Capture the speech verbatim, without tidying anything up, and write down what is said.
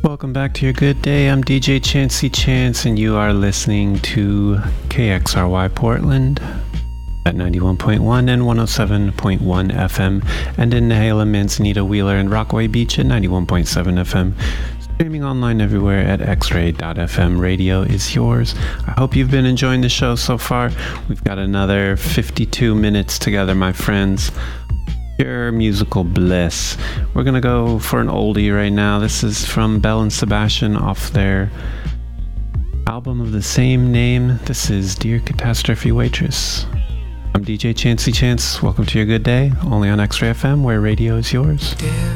Welcome back to your good day. I'm D J Chancey Chance, and you are listening to K X R Y Portland at ninety-one point one and one oh seven point one F M, and in Nehalem, Manzanita, Wheeler, and Rockaway Beach at ninety-one point seven F M. Streaming online everywhere at x ray dot f m. Radio is yours. I hope you've been enjoying the show so far. We've got another fifty-two minutes together, my friends. Pure musical bliss. We're gonna go for an oldie right now. This is from Belle and Sebastian off their album of the same name. This is Dear Catastrophe Waitress. I'm D J Chancey Chance. Welcome to your good day, only on X-Ray F M, where radio is yours. Dear